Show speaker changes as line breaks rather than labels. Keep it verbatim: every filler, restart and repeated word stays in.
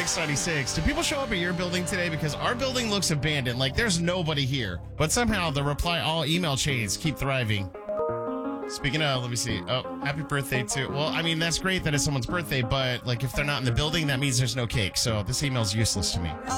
Mix ninety-six. Do people show up at your building today? Because our building looks abandoned. Like there's nobody here. But somehow the reply all email chains keep thriving. Speaking of, let me see. Oh, happy birthday to... Well, I mean, that's great that it's someone's birthday, but like if they're not in the building, that means there's no cake. So this email's useless to me.